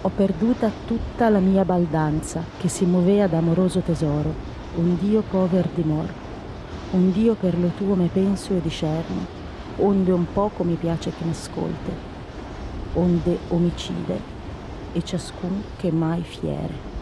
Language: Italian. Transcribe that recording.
Ho perduta tutta la mia baldanza che si muovea d'amoroso tesoro, un Dio pover di mor, un Dio per lo tuo me penso e discerno, onde un poco mi piace che m'ascolte, onde omicide, e ciascun che mai fiere.